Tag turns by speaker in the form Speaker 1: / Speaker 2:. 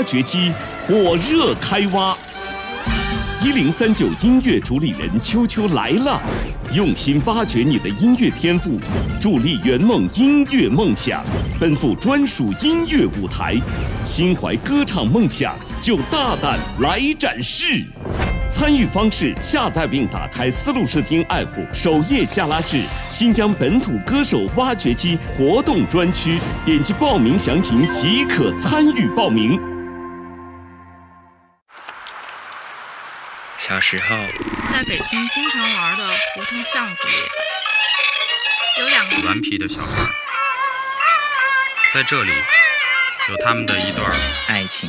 Speaker 1: 挖掘机火热开挖。1039音乐主理人秋秋来了，用心挖掘你的音乐天赋，助力圆梦音乐梦想，奔赴专属音乐舞台，心怀歌唱梦想就大胆来展示。参与方式：下载并打开丝路视听 App， 首页下拉至新疆本土歌手挖掘机活动专区，点击报名详情即可参与报名。
Speaker 2: 小时候，
Speaker 3: 在北京经常玩的胡同巷子里，有两个
Speaker 2: 顽皮的小孩，在这里有他们的一段爱情